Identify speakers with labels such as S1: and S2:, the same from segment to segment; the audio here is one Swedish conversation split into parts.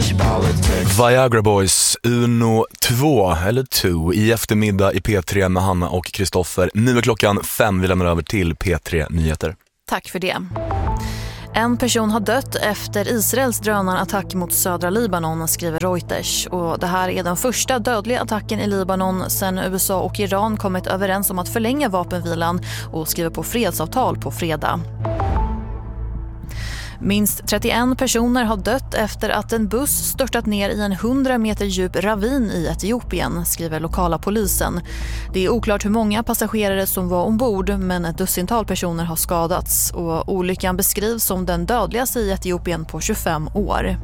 S1: Viagra Boys, Uno 2 eller 2 i eftermiddag i P3 med Hanna och Kristoffer. Nu är klockan 5, vi lämnar över till P3 Nyheter.
S2: Tack för det. En person har dött efter Israels drönarattack mot södra Libanon, skriver Reuters. Och det här är den första dödliga attacken i Libanon sedan USA och Iran kommit överens om att förlänga vapenvilan och skriver på fredsavtal på fredag. Minst 31 personer har dött efter att en buss störtat ner i en 100 meter djup ravin i Etiopien, skriver lokala polisen. Det är oklart hur många passagerare som var ombord, men ett dussintal personer har skadats. Och olyckan beskrivs som den dödligaste i Etiopien på 25 år.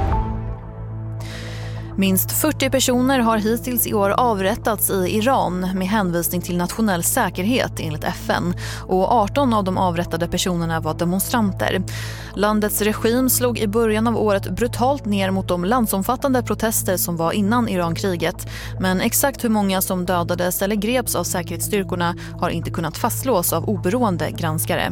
S2: Minst 40 personer har hittills i år avrättats i Iran med hänvisning till nationell säkerhet enligt FN. Och 18 av de avrättade personerna var demonstranter. Landets regim slog i början av året brutalt ner mot de landsomfattande protester som var innan Irankriget. Men exakt hur många som dödades eller greps av säkerhetsstyrkorna har inte kunnat fastslås av oberoende granskare.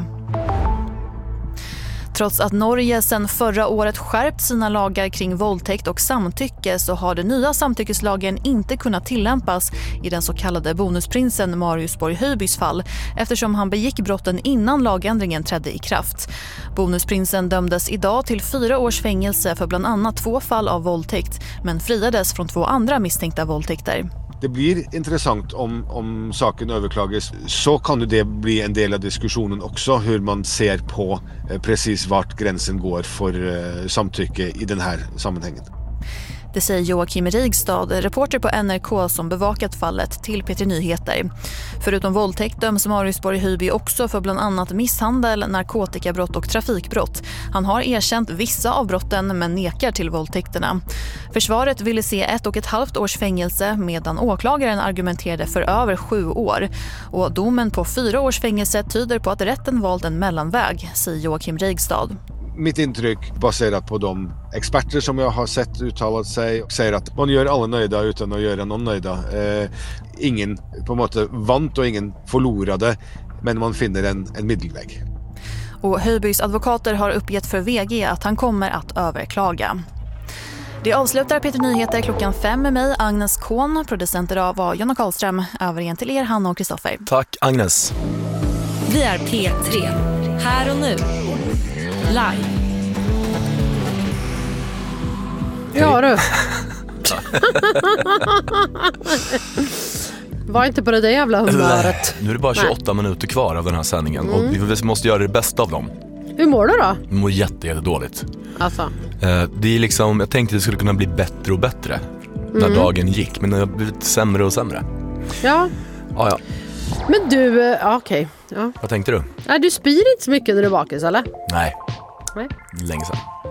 S2: Trots att Norge sedan förra året skärpt sina lagar kring våldtäkt och samtycke så har den nya samtyckeslagen inte kunnat tillämpas i den så kallade bonusprinsen Marius Borg Höjbys fall eftersom han begick brotten innan lagändringen trädde i kraft. Bonusprinsen dömdes idag till 4 års fängelse för bland annat 2 fall av våldtäkt men friades från 2 andra misstänkta våldtäkter.
S3: Det blir intressant om saken överklagas, så kan det bli en del av diskussionen också hur man ser på precis vart gränsen går för samtycke i den här sammanhanget.
S2: Det säger Joakim Rigstad, reporter på NRK som bevakat fallet till P3 Nyheter. Förutom våldtäkt döms Marius Borg Höjby också för bland annat misshandel, narkotikabrott och trafikbrott. Han har erkänt vissa av brotten men nekar till våldtäkterna. Försvaret ville se 1,5 års fängelse medan åklagaren argumenterade för över 7 år. Och domen på 4 års fängelse tyder på att rätten valt en mellanväg, säger Joakim Rigstad.
S3: Mitt intryck baserat på de experter som jag har sett uttalat sig och säger att man gör alla nöjda utan att göra någon nöjda. Ingen på något sätt vant och ingen förlorade, men man finner en middelväg.
S2: Och Höjbys advokater har uppgett för VG att han kommer att överklaga. Det avslutar P3 Nyheter klockan 5 med mig, Agnes Kohn. Producent idag var Jonna Karlström. Över igen till er, Hanna och Kristoffer.
S1: Tack Agnes.
S4: Vi är P3. Här och nu. Live.
S5: Ja du. Var inte på det där jävla humöret.
S1: Nu är det bara 28 minuter kvar av den här sändningen och vi måste göra det bästa av dem.
S5: Hur mår du då?
S1: Jag mår jättedåligt.
S5: Alltså.
S1: Det är liksom, jag tänkte att det skulle kunna bli bättre och bättre när dagen gick, men det har blivit sämre och sämre.
S5: Ja.
S1: Ja.
S5: Men du, okej. Ja.
S1: Vad tänkte du?
S5: Nej, du spyr inte så mycket när du är bakis, eller?
S1: Nej.
S5: Nej.
S1: Länge sedan.